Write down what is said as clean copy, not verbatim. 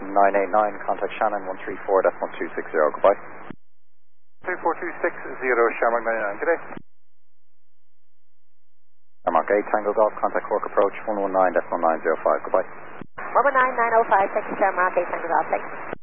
989, contact Shannon 134.1260, goodbye. 34260, Shamrock 99, good day. Shamrock 8, Tango Golf, contact Cork approach 119.1905, goodbye. 119.905, take Shamrock 8, Tango Golf, thanks.